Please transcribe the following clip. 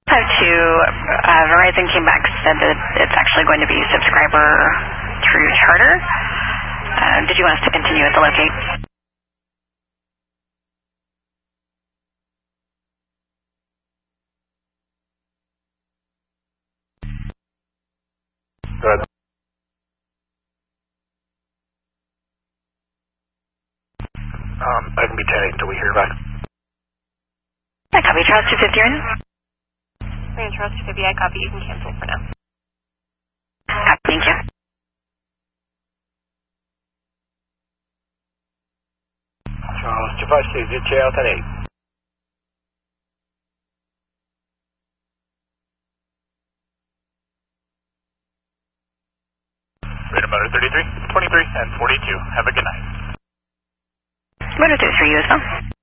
Verizon came back, said that it's actually going to be subscriber through Charter. Did you want us to continue at the locate? Good. I can be 10 until we hear back. I copy. Charles 250 in. Charles 250, I copy. You can cancel for now. Copy, thank you. Charles 256, JTL 108. Radar motor 33, 23, and 42. Have a good night. Motor 33, you as well.